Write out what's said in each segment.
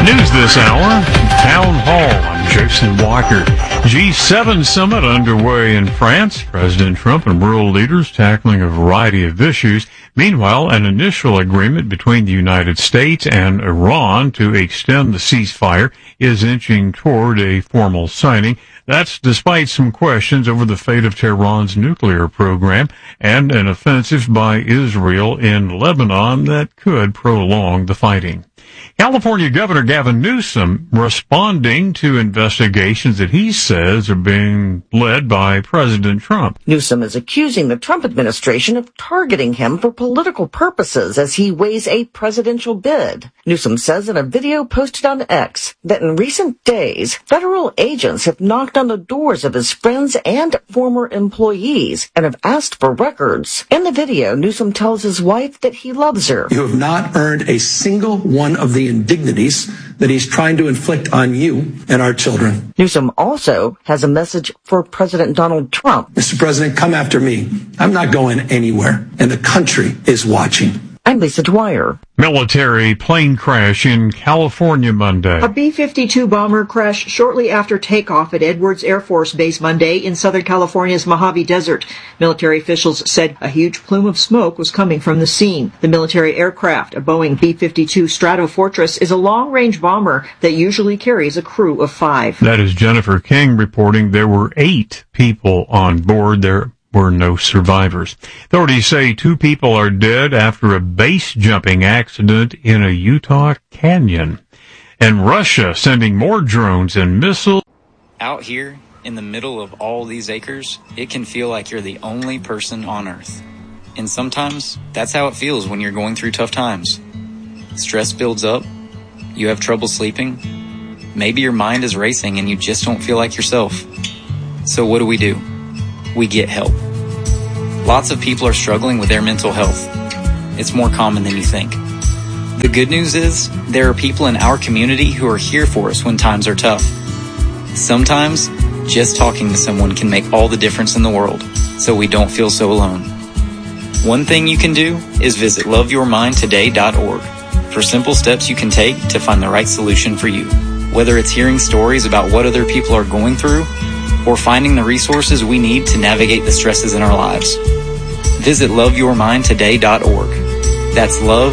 News this hour, Town Hall. I'm Jason Walker. G7 summit underway in France. President Trump and world leaders tackling a variety of issues. Meanwhile, an initial agreement between the United States and Iran to extend the ceasefire is inching toward a formal signing. That's despite some questions over the fate of Tehran's nuclear program and an offensive by Israel in Lebanon that could prolong the fighting. California Governor Gavin Newsom responding to investigations that he says are being led by President Trump. Newsom is accusing the Trump administration of targeting him for political purposes as he weighs a presidential bid. Newsom says in a video posted on X that in recent days, federal agents have knocked on the doors of his friends and former employees and have asked for records. In the video, Newsom tells his wife that he loves her. You have not earned a single one of the indignities that he's trying to inflict on you and our children. Newsom also has a message for President Donald Trump. Mr. President, come after me. I'm not going anywhere, and the country is watching. I'm Lisa Dwyer. Military plane crash in California Monday. A B-52 bomber crashed shortly after takeoff at Edwards Air Force Base Monday in Southern California's Mojave Desert. Military officials said a huge plume of smoke was coming from the scene. The military aircraft, a Boeing B-52 Stratofortress, is a long-range bomber that usually carries a crew of 5. That is Jennifer King reporting there were 8 people on board. There were no survivors. Authorities say 2 people are dead after a base jumping accident in a Utah canyon. And Russia sending more drones and missiles. Out here in the middle of all these acres, it can feel like you're the only person on Earth. And sometimes that's how it feels when you're going through tough times. Stress builds up. You have trouble sleeping. Maybe your mind is racing and you just don't feel like yourself. So what do? We get help. Lots of people are struggling with their mental health. It's more common than you think. The good news is there are people in our community who are here for us when times are tough. Sometimes just talking to someone can make all the difference in the world, so we don't feel so alone. One thing you can do is visit loveyourmindtoday.org for simple steps you can take to find the right solution for you. Whether it's hearing stories about what other people are going through, or finding the resources we need to navigate the stresses in our lives. Visit loveyourmindtoday.org. That's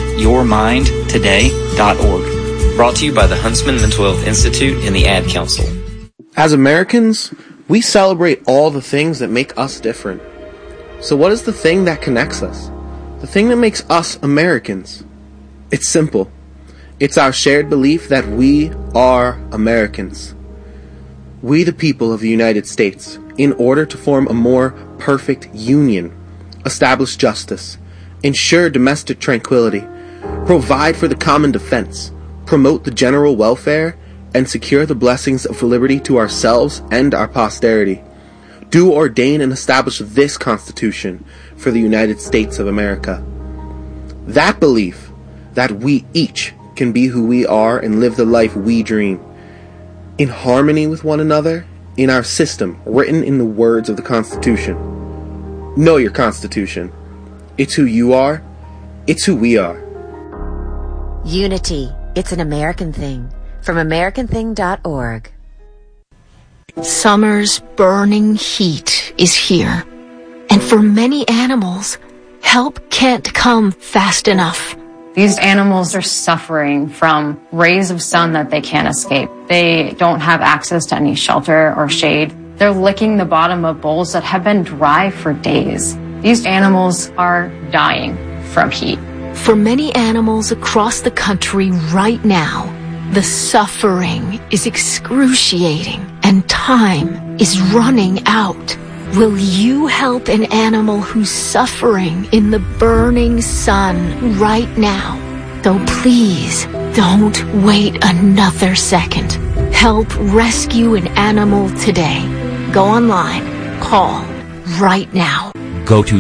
loveyourmindtoday.org. Brought to you by the Huntsman Mental Health Institute and the Ad Council. As Americans, we celebrate all the things that make us different. So what is the thing that connects us? The thing that makes us Americans? It's simple. It's our shared belief that we are Americans. We, the people of the United States, in order to form a more perfect union, establish justice, ensure domestic tranquility, provide for the common defense, promote the general welfare, and secure the blessings of liberty to ourselves and our posterity, do ordain and establish this Constitution for the United States of America. That belief that we each can be who we are and live the life we dream, in harmony with one another, in our system, written in the words of the Constitution. Know your Constitution. It's who you are. It's who we are. Unity. It's an American thing. From AmericanThing.org. Summer's burning heat is here. And for many animals, help can't come fast enough. These animals are suffering from rays of sun that they can't escape. They don't have access to any shelter or shade. They're licking the bottom of bowls that have been dry for days. These animals are dying from heat. For many animals across the country right now, the suffering is excruciating and time is running out. Will you help an animal who's suffering in the burning sun right now? So please, don't wait another second. Help rescue an animal today. Go online. Call right now. Go to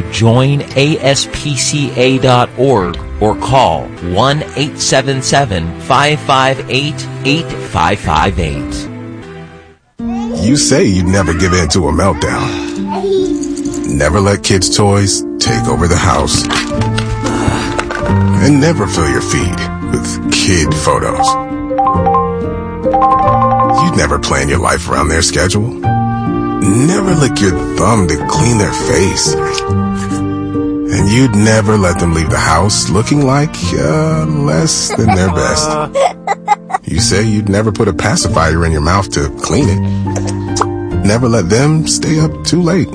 joinaspca.org or call 1-877-558-8558. You say you'd never give in to a meltdown. Never let kids' toys take over the house. And never fill your feed with kid photos. You'd never plan your life around their schedule. Never lick your thumb to clean their face. And you'd never let them leave the house looking like less than their best. You say you'd never put a pacifier in your mouth to clean it. Never let them stay up too late.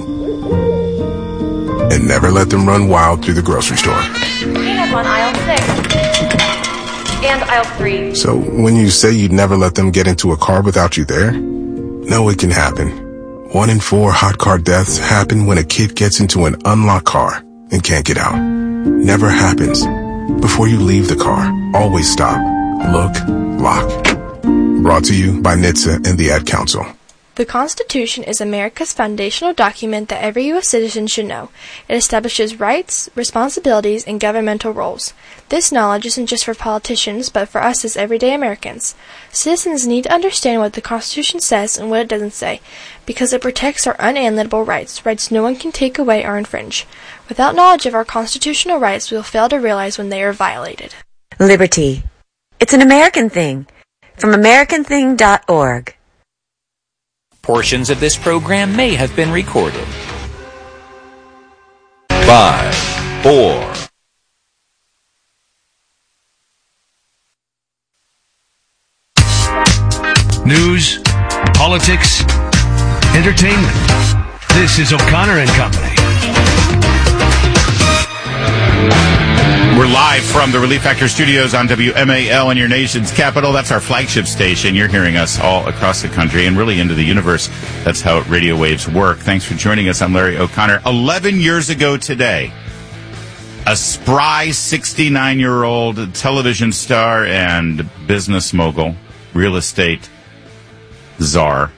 And never let them run wild through the grocery store. Clean up on aisle 6. And aisle 3. So when you say you'd never let them get into a car without you there, no, it can happen. 1 in 4 hot car deaths happen when a kid gets into an unlocked car and can't get out. Never happens. Before you leave the car, always stop, look, lock. Brought to you by NHTSA and the Ad Council. The Constitution is America's foundational document that every U.S. citizen should know. It establishes rights, responsibilities, and governmental roles. This knowledge isn't just for politicians, but for us as everyday Americans. Citizens need to understand what the Constitution says and what it doesn't say, because it protects our unalienable rights, rights no one can take away or infringe. Without knowledge of our constitutional rights, we will fail to realize when they are violated. Liberty. It's an American thing. From AmericanThing.org. Portions of this program may have been recorded. 5, 4. News, politics, entertainment. This is O'Connor and Company. We're live from the Relief Factor Studios on WMAL in your nation's capital. That's our flagship station. You're hearing us all across the country and really into the universe. That's how radio waves work. Thanks for joining us. I'm Larry O'Connor. 11 years ago today, a spry 69-year-old television star and business mogul, real estate czar,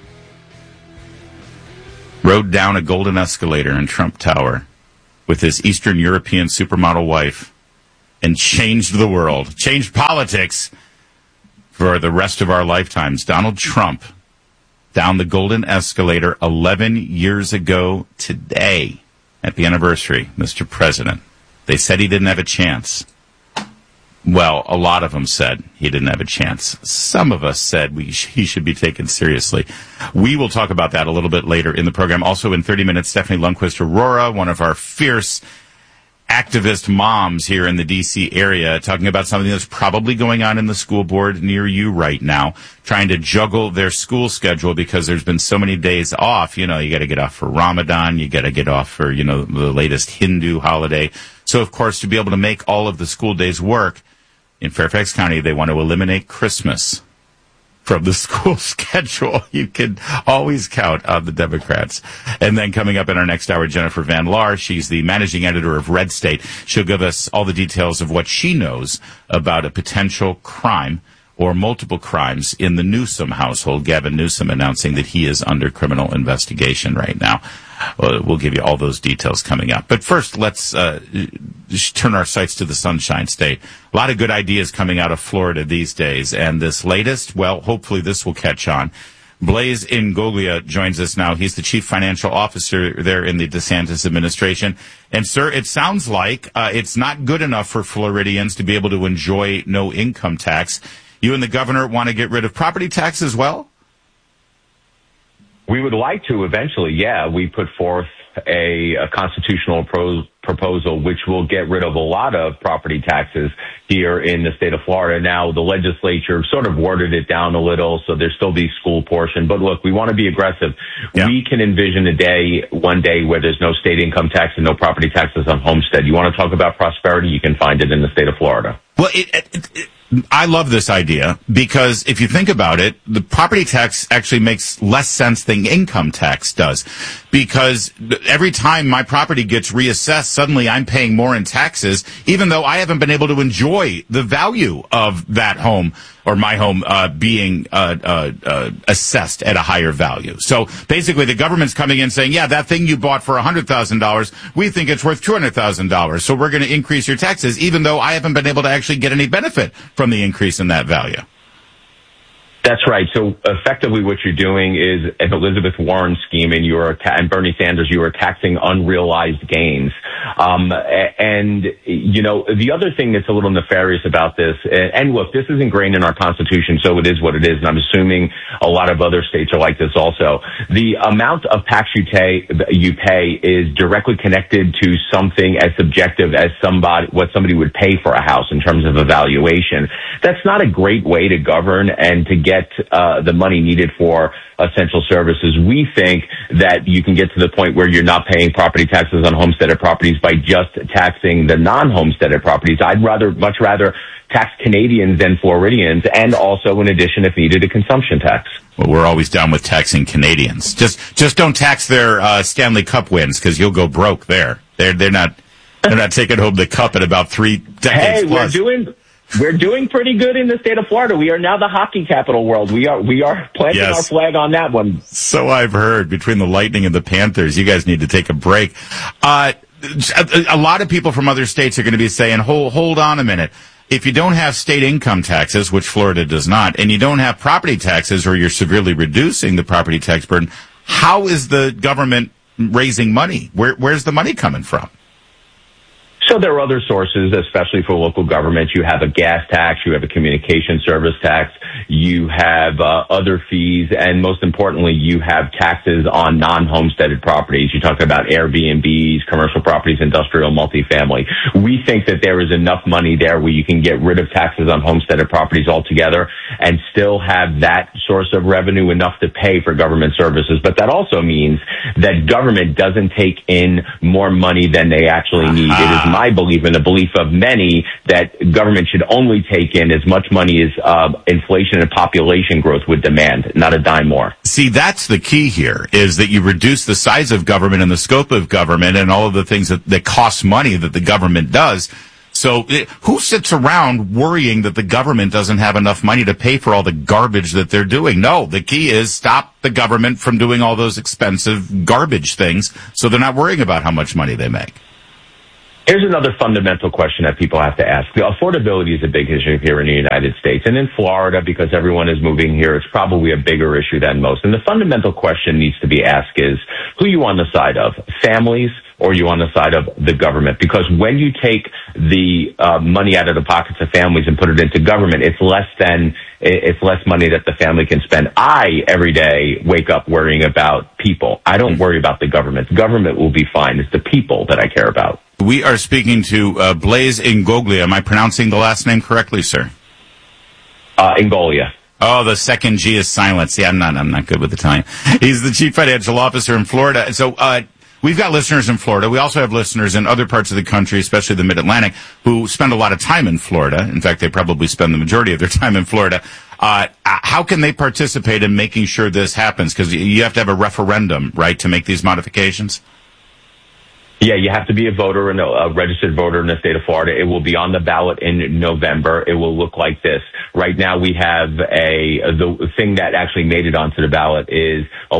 rode down a golden escalator in Trump Tower with his Eastern European supermodel wife and changed the world, changed politics for the rest of our lifetimes. Donald Trump down the golden escalator 11 years ago today. Happy anniversary, Mr. President. They said he didn't have a chance. Well, a lot of them said he didn't have a chance. Some of us said he should be taken seriously. We will talk about that a little bit later in the program. Also in 30 minutes, Stephanie Lundquist Aurora, one of our fierce activist moms here in the D.C. area, talking about something that's probably going on in the school board near you right now, trying to juggle their school schedule because there's been so many days off. You know, you got to get off for Ramadan, you got to get off for, the latest Hindu holiday. So, of course, to be able to make all of the school days work, in Fairfax County, they want to eliminate Christmas from the school schedule. You can always count on the Democrats. And then coming up in our next hour, Jennifer Van Laar. She's the managing editor of Red State. She'll give us all the details of what she knows about a potential crime or multiple crimes in the Newsom household. Gavin Newsom announcing that he is under criminal investigation right now. We'll give you all those details coming up. But first, let's turn our sights to the Sunshine State. A lot of good ideas coming out of Florida these days. And this latest, well, hopefully this will catch on. Blaise Ingoglia joins us now. He's the chief financial officer there in the DeSantis administration. And, sir, it sounds like it's not good enough for Floridians to be able to enjoy no income tax. You and the governor want to get rid of property tax as well? We would like to eventually, yeah. We put forth a constitutional proposal which will get rid of a lot of property taxes here in the state of Florida. Now, the legislature sort of worded it down a little, so there's still the school portion. But look, we want to be aggressive. Yeah. We can envision one day where there's no state income tax and no property taxes on homestead. You want to talk about prosperity? You can find it in the state of Florida. Well, I love this idea because if you think about it, the property tax actually makes less sense than income tax does, because every time my property gets reassessed, suddenly I'm paying more in taxes, even though I haven't been able to enjoy the value of that home or my home being assessed at a higher value. So basically the government's coming in saying, yeah, that thing you bought for $100,000, we think it's worth $200,000. So we're going to increase your taxes, even though I haven't been able to actually get any benefit from the increase in that value. That's right. So effectively what you're doing is an Elizabeth Warren scheme and and Bernie Sanders, you are taxing unrealized gains. And, you know, the other thing that's a little nefarious about this, and look, this is ingrained in our Constitution, so it is what it is. And I'm assuming a lot of other states are like this also. The amount of tax you pay is directly connected to something as subjective as what somebody would pay for a house in terms of a valuation. That's not a great way to govern and to get the money needed for essential services. We think that you can get to the point where you're not paying property taxes on homesteaded properties by just taxing the non-homesteaded properties. I'd much rather tax Canadians than Floridians, and also, in addition, if needed, a consumption tax. Well, we're always down with taxing Canadians. Just don't tax their Stanley Cup wins, because you'll go broke there. They're not taking home the cup in about 3 decades plus. We're doing pretty good in the state of Florida. We are now the hockey capital world. We are planting our flag on that one. So I've heard. Between the Lightning and the Panthers, you guys need to take a break. A lot of people from other states are going to be saying, hold on a minute. If you don't have state income taxes, which Florida does not, and you don't have property taxes, or you're severely reducing the property tax burden, how is the government raising money? Where's the money coming from? So there are other sources, especially for local governments. You have a gas tax, you have a communication service tax, you have other fees, and most importantly, you have taxes on non-homesteaded properties. You're talking about Airbnbs, commercial properties, industrial, multifamily. We think that there is enough money there where you can get rid of taxes on homesteaded properties altogether and still have that source of revenue enough to pay for government services. But that also means that government doesn't take in more money than they actually need. It is my belief and the belief of many that government should only take in as much money as inflation and population growth would demand, not a dime more. See, that's the key here, is that you reduce the size of government and the scope of government and all of the things that cost money that the government does. So who sits around worrying that the government doesn't have enough money to pay for all the garbage that they're doing? No, the key is stop the government from doing all those expensive garbage things so they're not worrying about how much money they make. Here's another fundamental question that people have to ask. The affordability is a big issue here in the United States. And in Florida, because everyone is moving here, it's probably a bigger issue than most. And the fundamental question needs to be asked is, who are you on the side of? Families, or are you on the side of the government? Because when you take the money out of the pockets of families and put it into government, it's less money that the family can spend. I, every day, wake up worrying about people. I don't worry about the government. The government will be fine. It's the people that I care about. We are speaking to Blaise Ingoglia. Am I pronouncing the last name correctly, sir? Ingoglia. Oh, the second G is silent. See, I'm not good with Italian. He's the chief financial officer in Florida. So, we've got listeners in Florida. We also have listeners in other parts of the country, especially the Mid-Atlantic, who spend a lot of time in Florida. In fact, they probably spend the majority of their time in Florida. How can they participate in making sure this happens? Because you have to have a referendum, right, to make these modifications? Yeah, you have to be a voter and a registered voter in the state of Florida. It will be on the ballot in November. It will look like this. Right now we have the thing that actually made it onto the ballot is a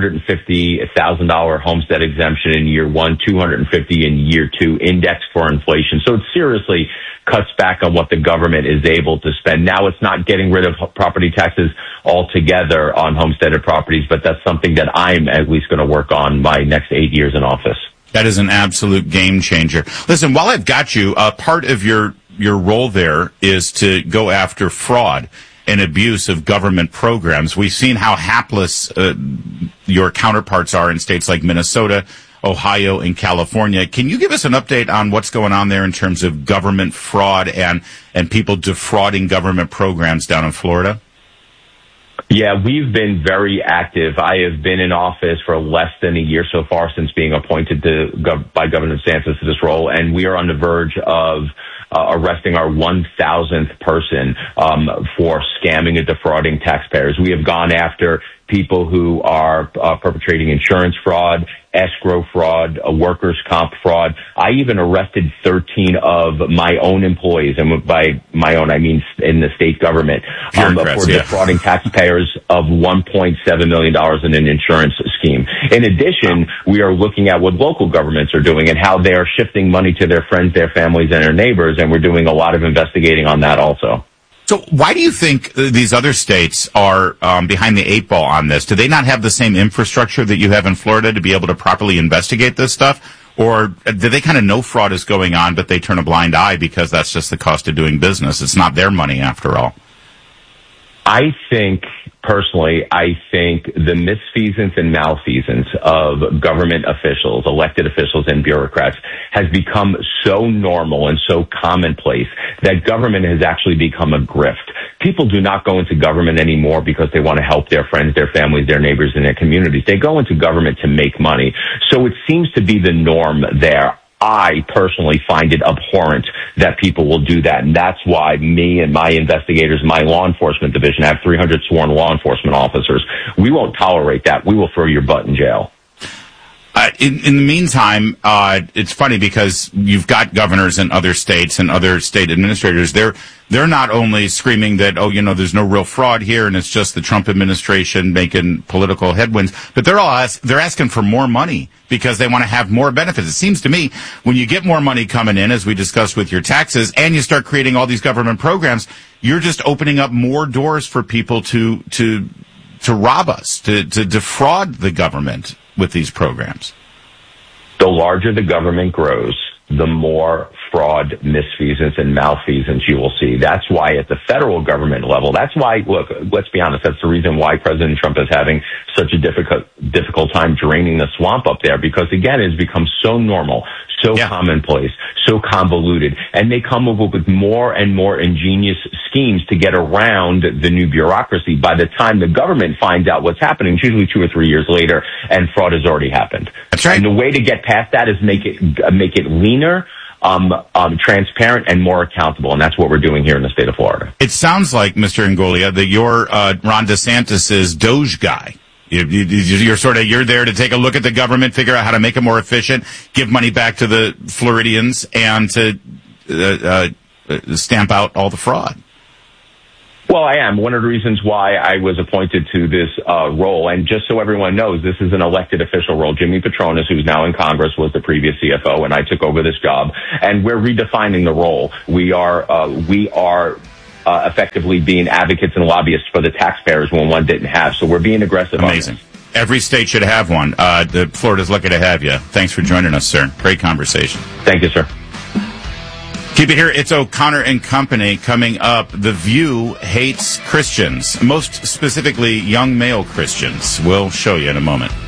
$150,000 homestead exemption in year one, $250,000 in year two, indexed for inflation. So it seriously cuts back on what the government is able to spend. Now it's not getting rid of property taxes altogether on homesteaded properties, but that's something that I'm at least going to work on my next 8 years in office. That is an absolute game changer. Listen, while I've got you, part of your role there is to go after fraud and abuse of government programs. We've seen how hapless your counterparts are in states like Minnesota, Ohio, and California. Can you give us an update on what's going on there in terms of government fraud and people defrauding government programs down in Florida? Yeah, we've been very active. I have been in office for less than a year so far since being appointed by Governor DeSantis to this role, and we are on the verge of arresting our 1,000th person for scamming and defrauding taxpayers. We have gone after people who are perpetrating insurance fraud, escrow fraud, workers' comp fraud. I even arrested 13 of my own employees, and by my own I mean in the state government, for defrauding taxpayers of $1.7 million in an insurance scheme. In addition, we are looking at what local governments are doing and how they are shifting money to their friends, their families, and their neighbors, and we're doing a lot of investigating on that also. So why do you think these other states are behind the eight ball on this? Do they not have the same infrastructure that you have in Florida to be able to properly investigate this stuff? Or do they kind of know fraud is going on, but they turn a blind eye because that's just the cost of doing business? It's not their money after all. Personally, I think the misfeasance and malfeasance of government officials, elected officials, and bureaucrats has become so normal and so commonplace that government has actually become a grift. People do not go into government anymore because they want to help their friends, their families, their neighbors, and their communities. They go into government to make money. So it seems to be the norm there. I personally find it abhorrent that people will do that. And that's why me and my investigators, my law enforcement division, I have 300 sworn law enforcement officers. We won't tolerate that. We will throw your butt in jail. In the meantime, it's funny because you've got governors in other states and other state administrators. They're not only screaming that, there's no real fraud here and it's just the Trump administration making political headwinds, but they're asking for more money because they want to have more benefits. It seems to me when you get more money coming in, as we discussed with your taxes, and you start creating all these government programs, you're just opening up more doors for people to rob us, to defraud the government with these programs. The larger the government grows, the more fraud, misfeasance, and malfeasance you will see. That's why at the federal government level, look, let's be honest, that's the reason why President Trump is having such a difficult time draining the swamp up there, because again, it's become so normal, so commonplace, so convoluted, and they come up with more and more ingenious schemes to get around the new bureaucracy. By the time the government finds out what's happening, it's usually 2 or 3 years later, and fraud has already happened. That's right. And the way to get past that is make it leaner, transparent, and more accountable, and that's what we're doing here in the state of Florida. It sounds like, Mr. Ngolia, that you're Ron DeSantis' Doge guy. You're there to take a look at the government, figure out how to make it more efficient, give money back to the Floridians, and to stamp out all the fraud. Well, I am. One of the reasons why I was appointed to this role, and just so everyone knows, this is an elected official role. Jimmy Petronas, who's now in Congress, was the previous CFO, and I took over this job. And we're redefining the role. We are effectively being advocates and lobbyists for the taxpayers when one didn't have. So we're being aggressive. Amazing. Every state should have one. Florida's lucky to have you. Thanks for joining us, sir. Great conversation. Thank you, sir. Keep it here. It's O'Connor and Company. Coming up, The View hates Christians, most specifically young male Christians. We'll show you in a moment.